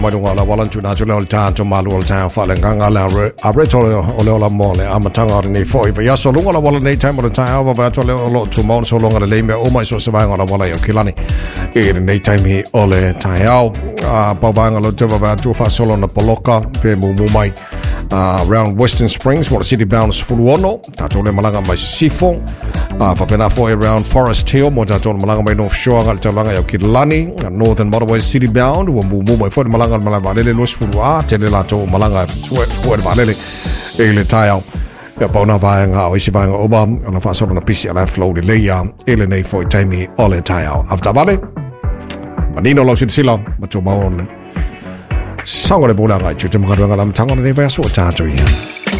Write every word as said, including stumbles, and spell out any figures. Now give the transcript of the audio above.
Madungala Walantu Natural Town to Malual Town, Falanganga, Abreto, Oleola Mole, Amatanga, and Foy, but Yaso Lunga, Walay time of the time of Battle to Mount so long at the lame, almost was surviving on a Walay Kilani. In the time he Ole Tayao, Pavanga, Lotava, Tufa Solo on the Poloka, Mumai, around Western Springs, what city bounds Fulwano, Tatole Malanga by Sifo, Fapena Foy around Forest Hill, Motaton Malanga by North Shore, Talanga Kilani, Northern Motorway city bound, Mumbai for Malanga. Malanga Los Furua, Telelato, Malanga, Word Valele, Ele Tile, Bona Vanga, Isibang Obam, and a fast on a P C L F flow, the Leia, Elene for Timmy, Ole Tile. After Vale, Manino Los Silla, but your bone. Someone Bonanga, Chutam Tangan, never saw Tartary.